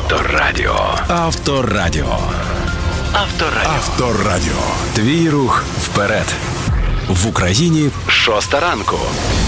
Авторадіо. Авторадіо. Авторадіо. Авторадіо. Твій рух вперед. В Україні 6 ранку.